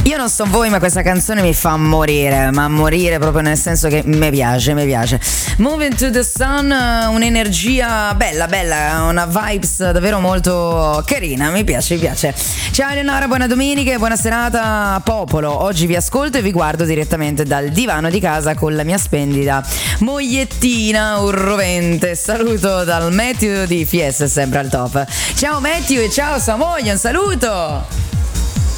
Io non so voi, ma questa canzone mi fa morire, ma morire proprio nel senso che mi piace. Moving to the Sun, un'energia bella, una vibes davvero molto carina, mi piace. Ciao Eleonora, buona domenica e buona serata popolo. Oggi vi ascolto e vi guardo direttamente dal divano di casa con la mia splendida mogliettina urrovente. Saluto dal Matthew di FS, sempre al top. Ciao Matthew e ciao Samoglio, un saluto!